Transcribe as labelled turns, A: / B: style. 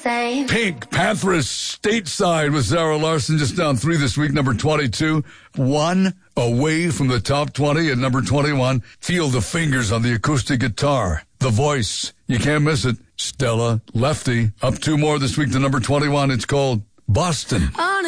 A: same.
B: Pink Panthers stateside with Zara Larson just down 3 this week, number 22. 1 away from the top 20 at number 21. Feel the fingers on the acoustic guitar. The voice. You can't miss it. Stella Lefty. Up 2 more this week to number 21. It's called Boston.